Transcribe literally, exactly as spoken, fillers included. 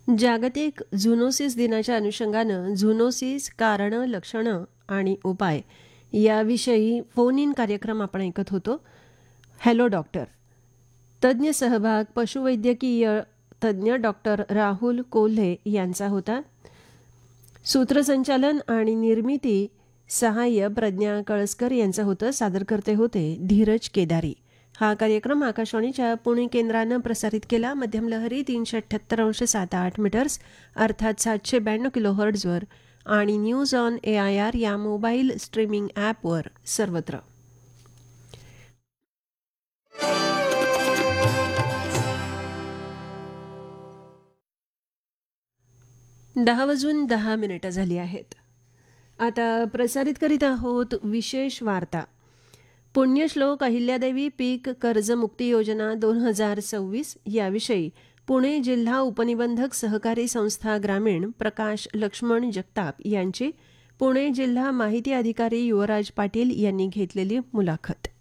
जागतिक झुनोसिस दिनाच्या अनुषंगानं झुनोसिस कारणं, लक्षणं आणि उपाय याविषयी फोन इन कार्यक्रम आपण ऐकत होतो. Hello doctor. तज्ज्ञ सहभाग पशुवैद्यकीय तज्ज्ञ डॉक्टर राहुल कोल्हे यांचा होता. सूत्रसंचालन आणि निर्मिती सहाय्य प्रज्ञा कळसकर यांचं होतं. सादरकर्ते होते धीरज केदारी. हा कार्यक्रम आकाशवाणीच्या पुणे केंद्रानं प्रसारित केला. मध्यम लहरी तीनशे अठ्ठ्याहत्तर अंश सात आठ मीटर्स अर्थात सातशे ब्याण्णव किलो हर्ट्झवर आणि news on A I R या मोबाईल स्ट्रीमिंग ॲपवर सर्वत्र. दहा वाजून दहा मिनिटं झाली आहेत. आता प्रसारित करीत आहोत विशेष वार्ता. पुण्यश्लोक अहिल्यादेवी पीक कर्जमुक्ती योजना दोन हजार सव्वीस याविषयी पुणे जिल्हा उपनिबंधक सहकारी संस्था ग्रामीण प्रकाश लक्ष्मण जगताप यांची पुणे जिल्हा माहिती अधिकारी युवराज पाटील यांनी घेतलेली मुलाखत.